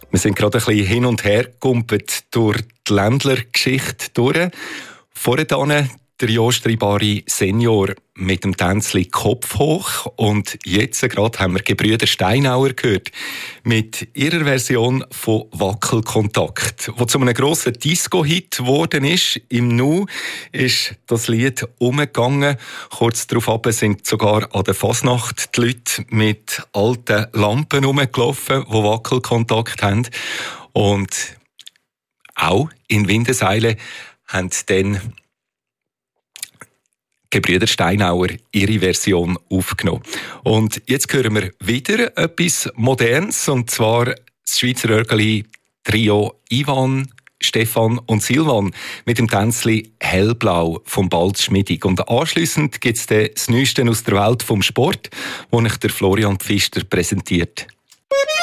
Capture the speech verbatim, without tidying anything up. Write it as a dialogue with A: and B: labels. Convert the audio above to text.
A: Wir sind gerade ein bisschen hin und her gekumpelt durch die Ländlergeschichte durch. Vorher der jostreibare Senior mit dem Tänzli Kopf hoch. Und jetzt gerade haben wir Gebrüder Steinauer gehört mit ihrer Version von Wackelkontakt, wo zu einem grossen Disco-Hit geworden ist. Im Nu ist das Lied umgegangen. Kurz darauf sind sogar an der Fasnacht die Leute mit alten Lampen rumgelaufen, die Wackelkontakt haben. Und auch in Windeseile haben dann Gebrüder Steinauer ihre Version aufgenommen. Und jetzt hören wir wieder etwas Modernes, und zwar das Schweizer Örgeli-Trio Ivan, Stefan und Silvan mit dem Tänzli Hellblau vom Balz Schmiedig. Und anschliessend gibt es das Neueste aus der Welt vom Sport, das ich der Florian Pfister präsentiert.